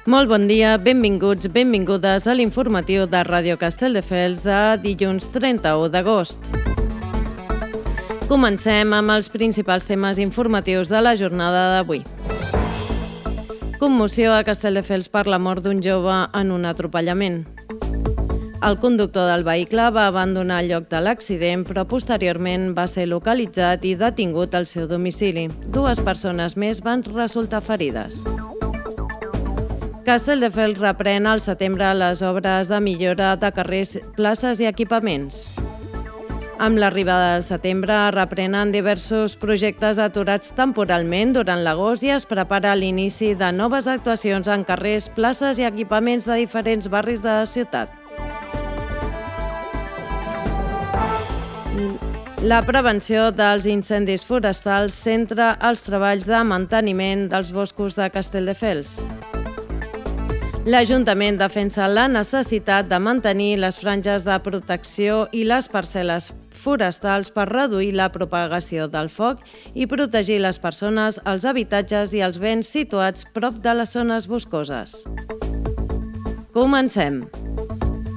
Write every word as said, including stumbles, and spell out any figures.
Molt bon dia, benvinguts, benvingudes a l'informatiu de Ràdio Castelldefels de dilluns trenta-u d'agost. Comencem amb els principals temes informatius de la jornada d'avui. Commoció a Castelldefels per la mort d'un jove en un atropellament. El conductor del vehicle va abandonar el lloc de l'accident, però posteriorment va ser localitzat i detingut al seu domicili. Dues persones més van resultar ferides. Castelldefels reprèn al setembre les obres de millora de carrers, places i equipaments. Amb l'arribada de setembre reprenen diversos projectes aturats temporalment durant l'agost i es prepara l'inici de noves actuacions en carrers, places i equipaments de diferents barris de la ciutat. La prevenció dels incendis forestals centra els treballs de manteniment dels boscos de Castelldefels. L'Ajuntament defensa la necessitat de mantenir les franges de protecció i les parcel·les forestals per reduir la propagació del foc i protegir les persones, els habitatges i els béns situats prop de les zones boscoses. Comencem.